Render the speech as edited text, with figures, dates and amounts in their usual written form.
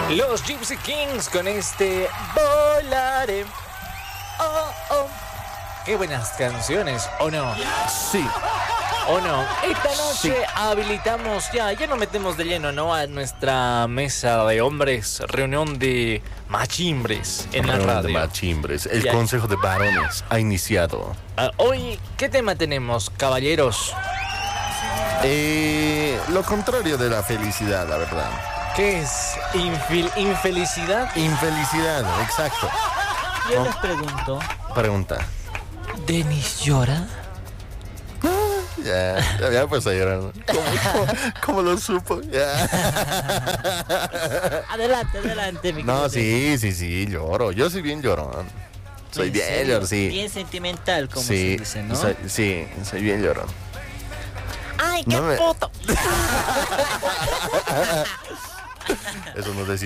Los Gypsy Kings con este Volaré. Oh, oh. Qué buenas canciones, ¿o no? Sí. ¿O no? Esta noche Sí. habilitamos ya nos metemos de lleno, ¿no? A nuestra mesa de hombres, reunión de machimbres en la Reunión de radio. machimbres. El Ya. Consejo de Varones ha iniciado. Hoy, ¿qué tema tenemos, caballeros? Lo contrario de la felicidad, la verdad. ¿Qué es? ¿Infelicidad? Infelicidad, exacto. Yo les pregunto, Pregunta. ¿Denis llora? Ya pues a llorar. ¿Cómo lo supo? Ya. Adelante, mi No, querido. sí, lloro. Yo soy bien llorón. Soy ¿En bien serio? llorón, sí. Bien sentimental, como Sí, se dice, ¿no? soy bien llorón. ¡Ay, qué No me- puto! Eso no decía.